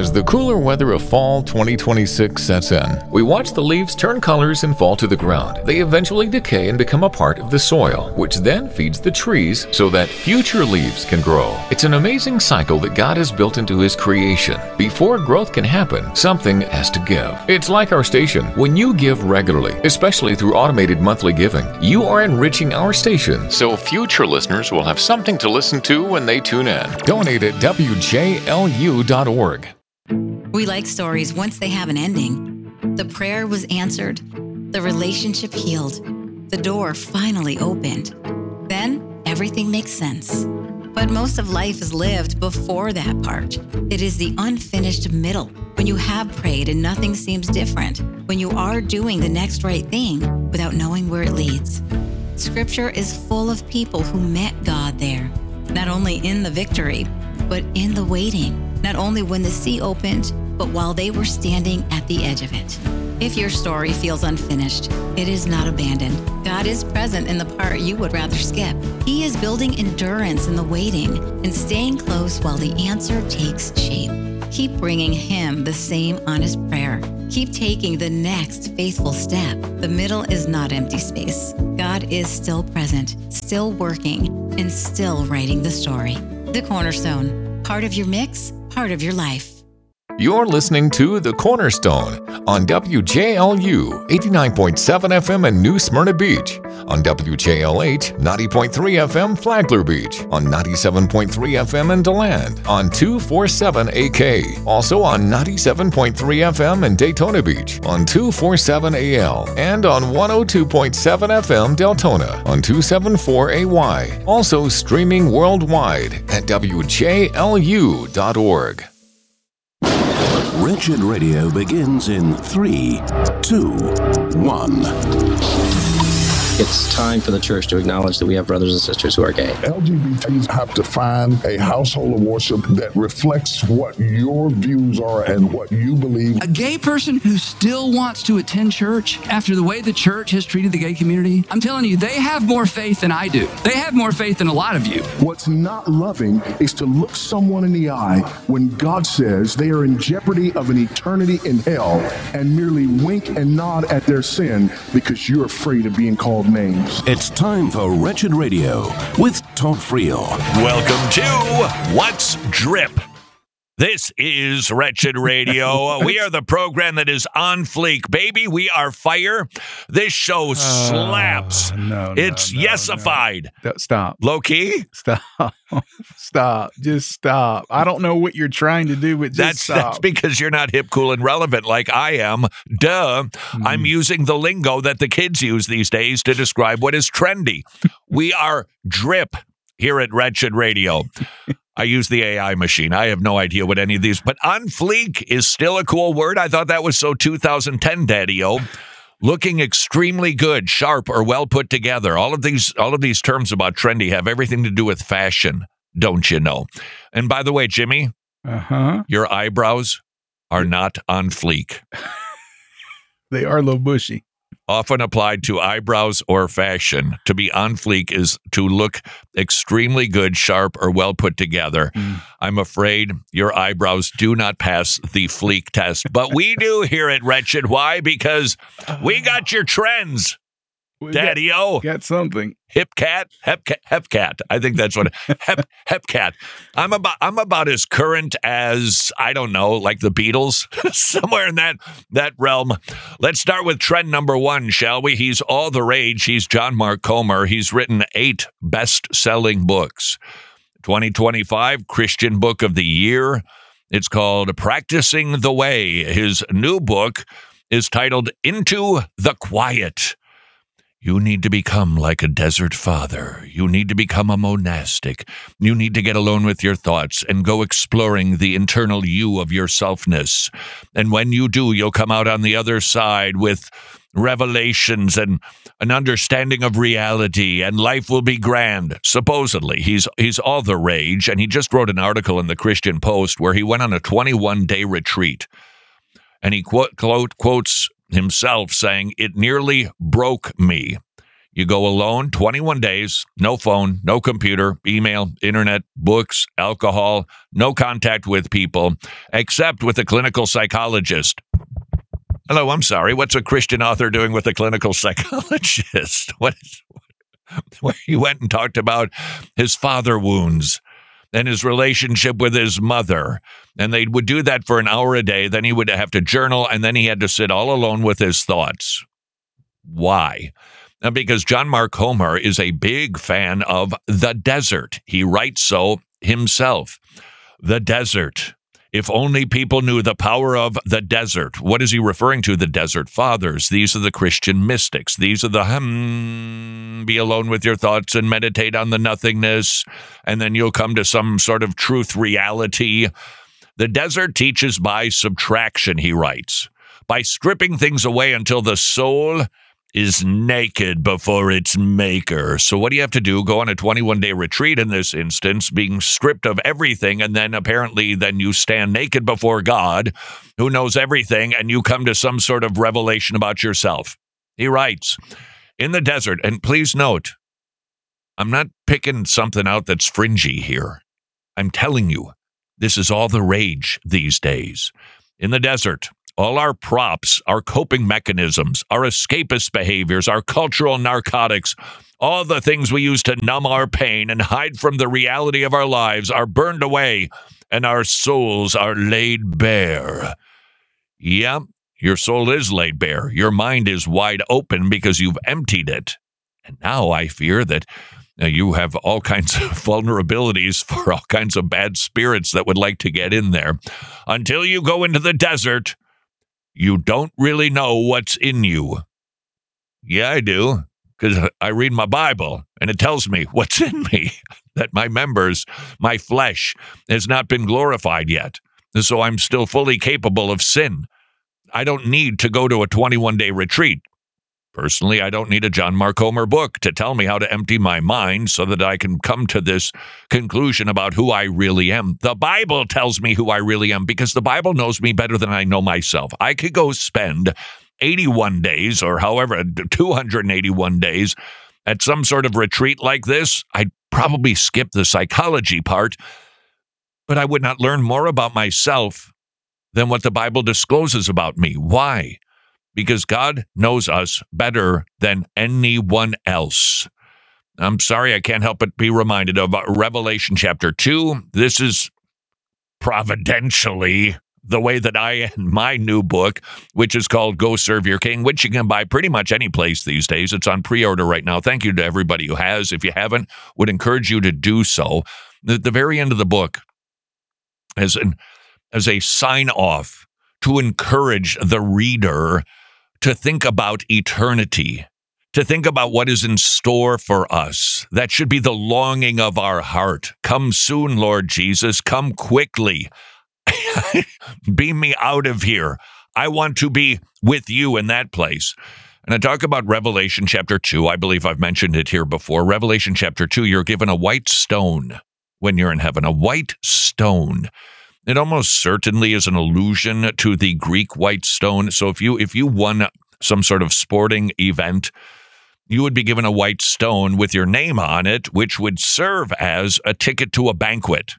As the cooler weather of fall 2026 sets in, we watch the leaves turn colors and fall to the ground. They eventually decay and become a part of the soil, which then feeds the trees so that future leaves can grow. It's an amazing cycle that God has built into His creation. Before growth can happen, something has to give. It's like our station. When you give regularly, especially through automated monthly giving, you are enriching our station so future listeners will have something to listen to when they tune in. Donate at WJLU.org. We like stories once they have an ending. The prayer was answered. The relationship healed. The door finally opened. Then everything makes sense. But most of life is lived before that part. It is the unfinished middle, when you have prayed and nothing seems different, when you are doing the next right thing without knowing where it leads. Scripture is full of people who met God there, not only in the victory, but in the waiting. Not only when the sea opened, but while they were standing at the edge of it. If your story feels unfinished, it is not abandoned. God is present in the part you would rather skip. He is building endurance in the waiting and staying close while the answer takes shape. Keep bringing Him the same honest prayer. Keep taking the next faithful step. The middle is not empty space. God is still present, still working, and still writing the story. The Cornerstone, part of your mix, part of your life. You're listening to The Cornerstone on WJLU 89.7 FM in New Smyrna Beach, on WJLH 90.3 FM Flagler Beach, on 97.3 FM in DeLand, on 247 AK, also on 97.3 FM in Daytona Beach, on 247 AL, and on 102.7 FM Deltona, on 274 AY, also streaming worldwide at WJLU.org. Wretched Radio begins in 3, 2, 1. It's time for the church to acknowledge that we have brothers and sisters who are gay. LGBTs have to find a household of worship that reflects what your views are and what you believe. A gay person who still wants to attend church after the way the church has treated the gay community, I'm telling you, they have more faith than I do. They have more faith than a lot of you. What's not loving is to look someone in the eye when God says they are in jeopardy of an eternity in hell and merely wink and nod at their sin because you're afraid of being called names. It's time for Wretched Radio with Todd Friel. Welcome to What's Drip. This is Wretched Radio. We are the program that is on fleek. Baby, we are fire. This show slaps. It's yesified. No. Stop. Low-key? Stop. Stop. Just stop. I don't know what you're trying to do, but just stop. That's because you're not hip, cool, and relevant like I am. Duh. I'm using the lingo that the kids use these days to describe what is trendy. We are drip here at Wretched Radio. I use the AI machine. I have no idea what any of these, but on fleek is still a cool word. I thought that was so 2010, Daddy-O. Looking extremely good, sharp, or well put together. All of these terms about trendy have everything to do with fashion, don't you know? And by the way, Jimmy, your eyebrows are not on fleek. They are a little bushy. Often applied to eyebrows or fashion. To be on fleek is to look extremely good, sharp, or well put together. I'm afraid your eyebrows do not pass the fleek test, but we do here at Wretched. Why? Because we got your trends. Daddy-O. Got something. Hepcat. I think that's what Hepcat. I'm about as current as, I don't know, like the Beatles, somewhere in that realm. Let's start with trend number 1, shall we? He's all the rage. He's John Mark Comer. He's written 8 best-selling books. 2025 Christian Book of the Year. It's called Practicing the Way. His new book is titled Into the Quiet. You need to become like a desert father. You need to become a monastic. You need to get alone with your thoughts and go exploring the internal you of your selfness. And when you do, you'll come out on the other side with revelations and an understanding of reality, and life will be grand. Supposedly, he's all the rage, and he just wrote an article in the Christian Post where he went on a 21-day retreat. And he quotes himself saying, "It nearly broke me." You go alone, 21 days, no phone, no computer, email, internet, books, alcohol, no contact with people, except with a clinical psychologist. Hello, I'm sorry. What's a Christian author doing with a clinical psychologist? Where he went and talked about his father wounds and his relationship with his mother. And they would do that for an hour a day. Then he would have to journal, and then he had to sit all alone with his thoughts. Why? Because John Mark Comer is a big fan of the desert. He writes so himself. The desert. If only people knew the power of the desert. What is he referring to? The desert fathers. These are the Christian mystics. These are the be alone with your thoughts and meditate on the nothingness, and then you'll come to some sort of truth reality. The desert teaches by subtraction, he writes, by stripping things away until the soul is naked before its maker. So what do you have to do? Go on a 21-day retreat in this instance, being stripped of everything, and then apparently then you stand naked before God, who knows everything, and you come to some sort of revelation about yourself. He writes, in the desert, and please note, I'm not picking something out that's fringy here. I'm telling you, this is all the rage these days. In the desert, all our props, our coping mechanisms, our escapist behaviors, our cultural narcotics, all the things we use to numb our pain and hide from the reality of our lives are burned away, and our souls are laid bare. Yeah, your soul is laid bare. Your mind is wide open because you've emptied it. And now I fear that you have all kinds of vulnerabilities for all kinds of bad spirits that would like to get in there. Until you go into the desert, you don't really know what's in you. Yeah, I do, because I read my Bible, and it tells me what's in me, that my members, my flesh, has not been glorified yet. So I'm still fully capable of sin. I don't need to go to a 21-day retreat. Personally, I don't need a John Mark Comer book to tell me how to empty my mind so that I can come to this conclusion about who I really am. The Bible tells me who I really am because the Bible knows me better than I know myself. I could go spend 81 days or however, 281 days at some sort of retreat like this. I'd probably skip the psychology part, but I would not learn more about myself than what the Bible discloses about me. Why? Because God knows us better than anyone else. I'm sorry, I can't help but be reminded of Revelation chapter 2. This is providentially the way that I end my new book, which is called Go Serve Your King, which you can buy pretty much any place these days. It's on pre-order right now. Thank you to everybody who has. If you haven't, would encourage you to do so. At the very end of the book, as a sign-off to encourage the reader to think about eternity, to think about what is in store for us. That should be the longing of our heart. Come soon, Lord Jesus. Come quickly. Beam me out of here. I want to be with you in that place. And I talk about Revelation chapter 2. I believe I've mentioned it here before. Revelation chapter 2, you're given a white stone when you're in heaven, a white stone. It almost certainly is an allusion to the Greek white stone. So if you won some sort of sporting event, you would be given a white stone with your name on it, which would serve as a ticket to a banquet.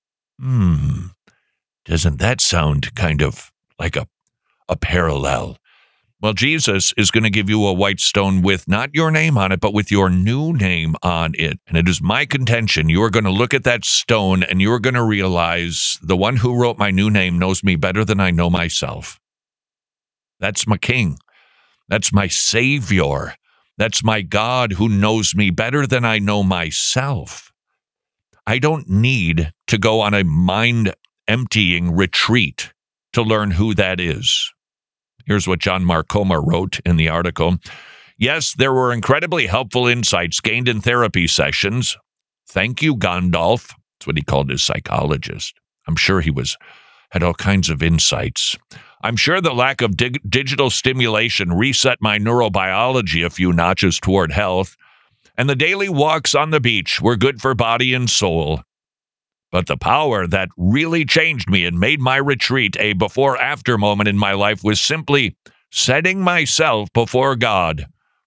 Doesn't that sound kind of like a parallel? Well, Jesus is going to give you a white stone with not your name on it, but with your new name on it. And it is my contention, you are going to look at that stone and you are going to realize the one who wrote my new name knows me better than I know myself. That's my King. That's my Savior. That's my God who knows me better than I know myself. I don't need to go on a mind-emptying retreat to learn who that is. Here's what John Mark Comer wrote in the article. Yes, there were incredibly helpful insights gained in therapy sessions. Thank you, Gandalf. That's what he called his psychologist. I'm sure he had all kinds of insights. I'm sure the lack of digital stimulation reset my neurobiology a few notches toward health, and the daily walks on the beach were good for body and soul. But the power that really changed me and made my retreat a before-after moment in my life was simply setting myself before God.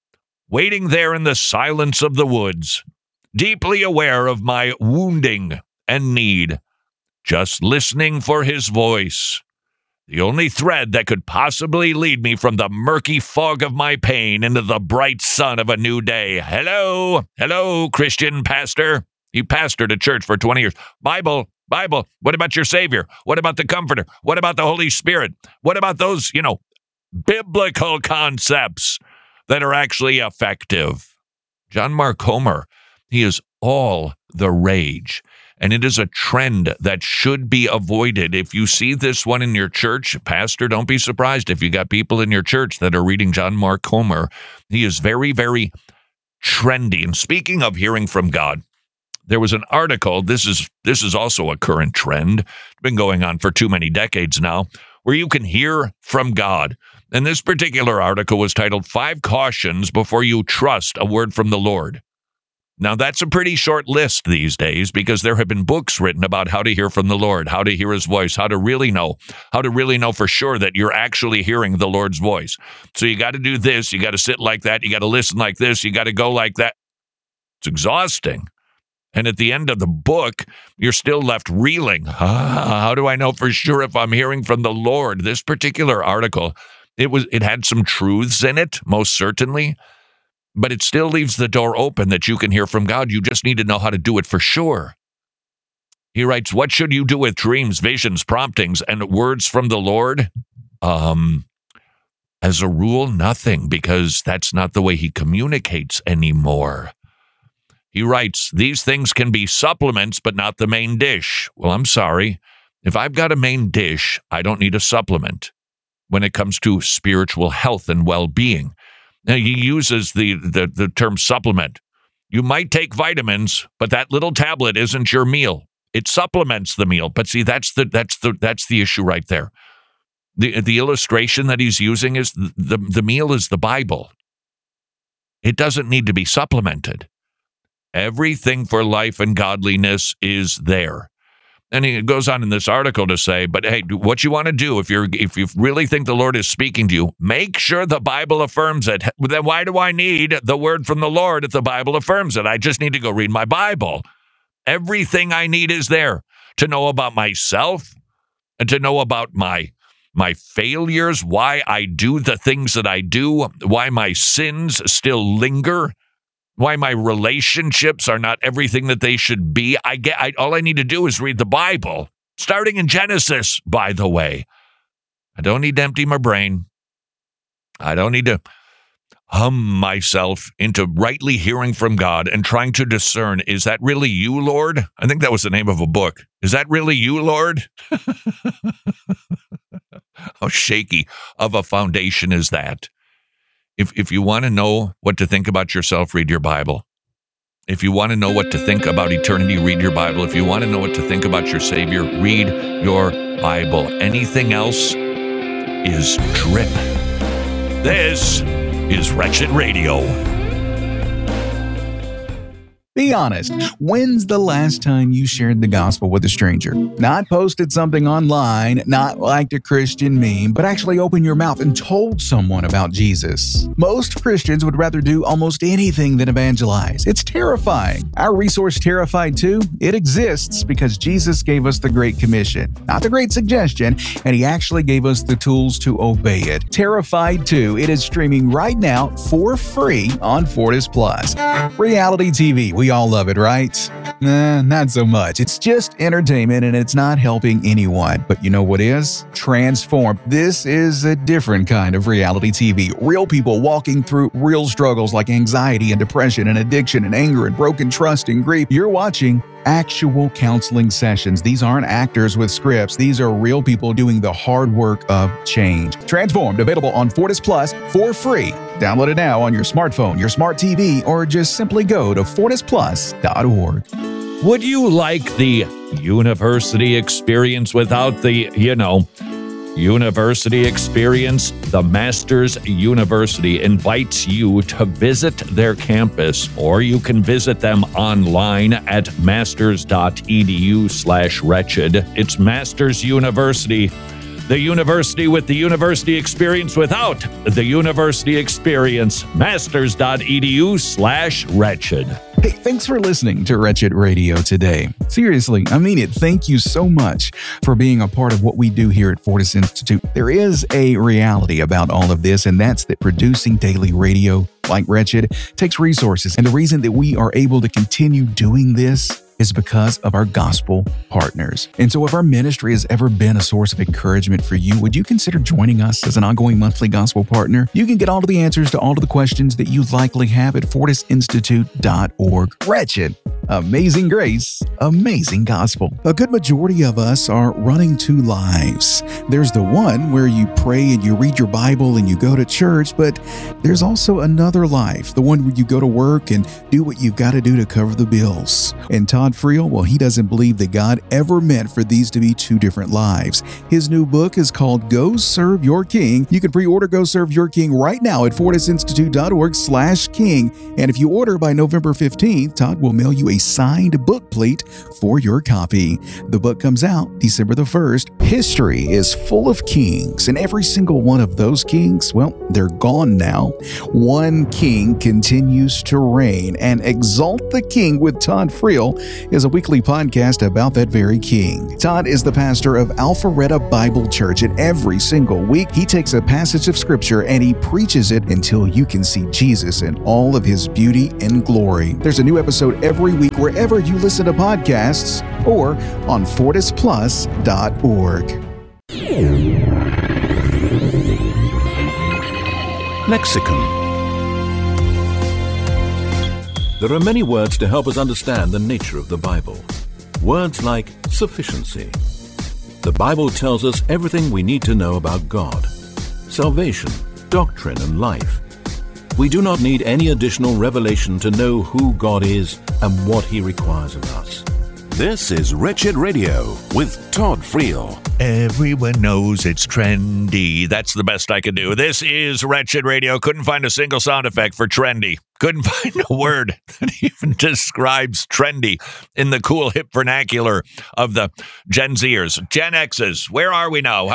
waiting there in the silence of the woods, deeply aware of my wounding and need, just listening for his voice, the only thread that could possibly lead me from the murky fog of my pain into the bright sun of a new day. Hello, Christian pastor. You pastored a church for 20 years. Bible. What about your Savior? What about the Comforter? What about the Holy Spirit? What about those, biblical concepts that are actually effective? John Mark Comer, he is all the rage. And it is a trend that should be avoided. If you see this one in your church, pastor, don't be surprised if you got people in your church that are reading John Mark Comer. He is very, very trendy. And speaking of hearing from God, there was an article, this is also a current trend, it's been going on for too many decades now, where you can hear from God. And this particular article was titled 5 Cautions Before You Trust a Word from the Lord. Now, that's a pretty short list these days because there have been books written about how to hear from the Lord, how to hear his voice, how to really know for sure that you're actually hearing the Lord's voice. So you got to do this, you got to sit like that, you got to listen like this, you got to go like that. It's exhausting. And at the end of the book, you're still left reeling. How do I know for sure if I'm hearing from the Lord? This particular article, it had some truths in it, most certainly. But it still leaves the door open that you can hear from God. You just need to know how to do it for sure. He writes, what should you do with dreams, visions, promptings, and words from the Lord? As a rule, nothing, because that's not the way he communicates anymore. He writes, these things can be supplements, but not the main dish. Well, I'm sorry. If I've got a main dish, I don't need a supplement when it comes to spiritual health and well-being. Now, he uses the term supplement. You might take vitamins, but that little tablet isn't your meal. It supplements the meal. But see, that's the issue right there. The illustration that he's using is the meal is the Bible. It doesn't need to be supplemented. Everything for life and godliness is there. And he goes on in this article to say, but hey, what you want to do if you really think the Lord is speaking to you, make sure the Bible affirms it. Then why do I need the word from the Lord if the Bible affirms it? I just need to go read my Bible. Everything I need is there to know about myself and to know about my failures, why I do the things that I do, why my sins still linger, why my relationships are not everything that they should be. All I need to do is read the Bible, starting in Genesis, by the way. I don't need to empty my brain. I don't need to hum myself into rightly hearing from God and trying to discern, is that really you, Lord? I think that was the name of a book. Is that really you, Lord? How shaky of a foundation is that? If you want to know what to think about yourself, read your Bible. If you want to know what to think about eternity, read your Bible. If you want to know what to think about your Savior, read your Bible. Anything else is drip. This is Wretched Radio. Be honest. When's the last time you shared the gospel with a stranger? Not posted something online, not liked a Christian meme, but actually opened your mouth and told someone about Jesus. Most Christians would rather do almost anything than evangelize. It's terrifying. Our resource, Terrified 2, it exists because Jesus gave us the Great Commission, not the Great Suggestion, and he actually gave us the tools to obey it. Terrified 2, it is streaming right now for free on Fortis Plus. Reality TV, we all love it, right? Nah, not so much. It's just entertainment and it's not helping anyone. But you know what is? Transformed. This is a different kind of reality TV. Real people walking through real struggles like anxiety and depression and addiction and anger and broken trust and grief. You're watching actual counseling sessions. These aren't actors with scripts. These are real people doing the hard work of change. Transformed, available on Fortis Plus for free. Download it now on your smartphone, your smart TV, or just simply go to fortisplus.org. Would you like the university experience without the, university experience? The Masters University invites you to visit their campus, or you can visit them online at masters.edu/wretched. It's Masters University. The university with the university experience without the university experience. Masters.edu/wretched. Hey, thanks for listening to Wretched Radio today. Seriously, I mean it. Thank you so much for being a part of what we do here at Fortis Institute. There is a reality about all of this, and that's that producing daily radio like Wretched takes resources. And the reason that we are able to continue doing this is because of our gospel partners. And so if our ministry has ever been a source of encouragement for you, would you consider joining us as an ongoing monthly gospel partner? You can get all of the answers to all of the questions that you likely have at fortisinstitute.org. Wretched, amazing grace, amazing gospel. A good majority of us are running two lives. There's the one where you pray and you read your Bible and you go to church, but there's also another life, the one where you go to work and do what you've got to do to cover the bills. And Todd Friel, well, he doesn't believe that God ever meant for these to be two different lives. His new book is called Go Serve Your King. You can pre-order Go Serve Your King right now at fortisinstitute.org/king. And if you order by November 15th, Todd will mail you a signed book plate for your copy. The book comes out December the 1st. History is full of kings, and every single one of those kings, well, they're gone now. One king continues to reign, and Exalt the King with Todd Friel is a weekly podcast about that very king. Todd is the pastor of Alpharetta Bible Church, and every single week he takes a passage of scripture and he preaches it until you can see Jesus in all of his beauty and glory. There's a new episode every week wherever you listen to podcasts or on fortisplus.org. Lexicon. There are many words to help us understand the nature of the Bible. Words like sufficiency. The Bible tells us everything we need to know about God, salvation, doctrine, and life. We do not need any additional revelation to know who God is and what He requires of us. This is Wretched Radio with Todd Friel. Everyone knows it's trendy. That's the best I could do. This is Wretched Radio. Couldn't find a single sound effect for trendy. Couldn't find a word that even describes trendy in the cool hip vernacular of the Gen Zers. Gen X's, where are we now?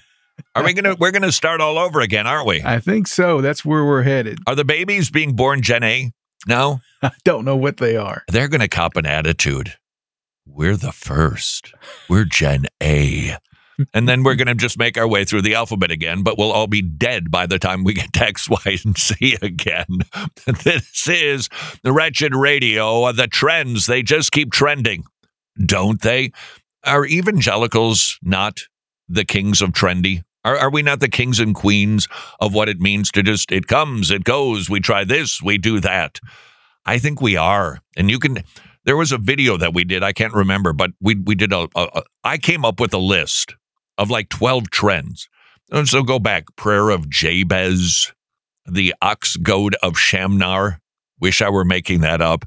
We're gonna start all over again, aren't we? I think so. That's where we're headed. Are the babies being born Gen A now? I don't know what they are. They're gonna cop an attitude. We're the first. We're Gen A. And then we're going to just make our way through the alphabet again, but we'll all be dead by the time we get to X, Y, and Z again. This is the Wretched Radio. The trends, they just keep trending, don't they? Are evangelicals not the kings of trendy? Are we not the kings and queens of what it means to just, it comes, it goes, we try this, we do that? I think we are. And you can... There was a video that we did, I can't remember, but we did I came up with a list of like 12 trends. And so go back, Prayer of Jabez, the Ox Goad of Shamnar. Wish I were making that up.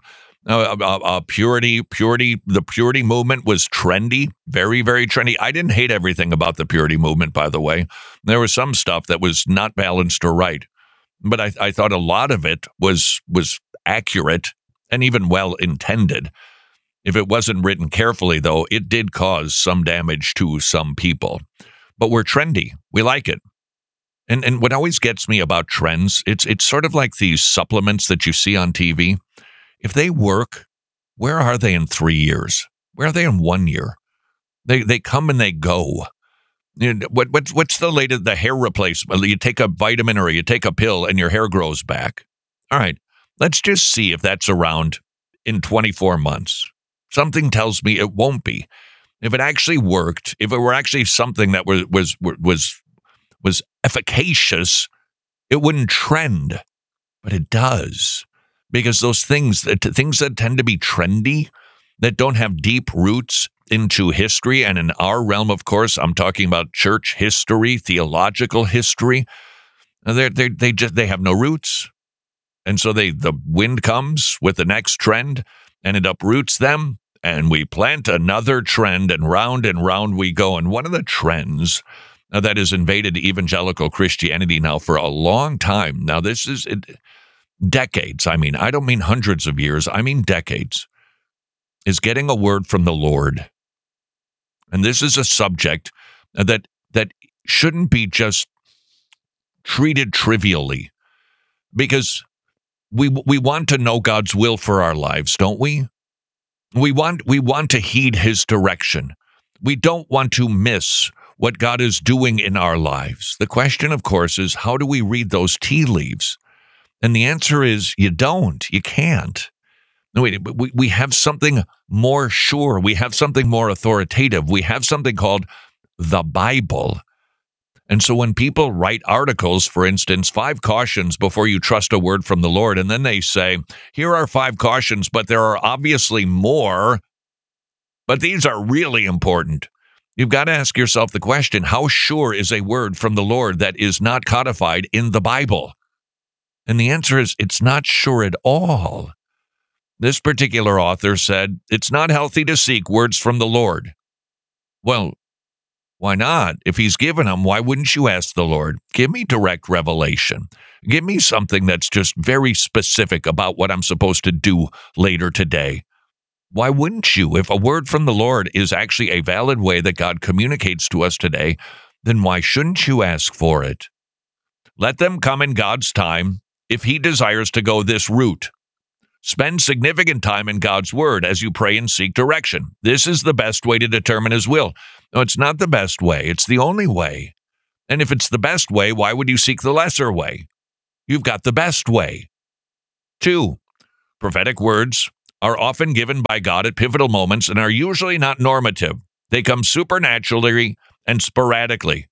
Purity, the purity movement was trendy, very, very trendy. I didn't hate everything about the purity movement, by the way. There was some stuff that was not balanced or right, but I thought a lot of it was accurate and even well-intended. If it wasn't written carefully, though, it did cause some damage to some people. But we're trendy. We like it. And what always gets me about trends, it's sort of like these supplements that you see on TV. If they work, where are they in 3 years? Where are they in 1 year? They come and they go. You know, what's the latest, the hair replacement? You take a vitamin or you take a pill and your hair grows back. All right. Let's just see if that's around in 24 months. Something tells me it won't be. If it actually worked, if it were actually something that was efficacious, it wouldn't trend. But it does. Because those things that tend to be trendy, that don't have deep roots into history, and in our realm, of course, I'm talking about church history, theological history, they have no roots. And so the wind comes with the next trend and it uproots them, and we plant another trend, and round we go. And one of the trends that has invaded evangelical Christianity now for a long time, now this is decades, I don't mean hundreds of years, I mean decades, is getting a word from the Lord. And this is a subject that shouldn't be just treated trivially, because we want to know God's will for our lives, don't we? We want to heed his direction. We don't want to miss what God is doing in our lives. The question, of course, is how do we read those tea leaves? And the answer is you don't. You can't. No, we have something more sure. We have something more authoritative. We have something called the Bible. And so when people write articles, for instance, 5 cautions before you trust a word from the Lord, and then they say, here are 5 cautions, but there are obviously more, but these are really important. You've got to ask yourself the question, how sure is a word from the Lord that is not codified in the Bible? And the answer is, it's not sure at all. This particular author said, it's not healthy to seek words from the Lord. Well, why not? If he's given them, why wouldn't you ask the Lord? Give me direct revelation. Give me something that's just very specific about what I'm supposed to do later today. Why wouldn't you? If a word from the Lord is actually a valid way that God communicates to us today, then why shouldn't you ask for it? Let them come in God's time if he desires to go this route. Spend significant time in God's word as you pray and seek direction. This is the best way to determine his will. No, it's not the best way. It's the only way. And if it's the best way, why would you seek the lesser way? You've got the best way. 2, prophetic words are often given by God at pivotal moments and are usually not normative. They come supernaturally and sporadically.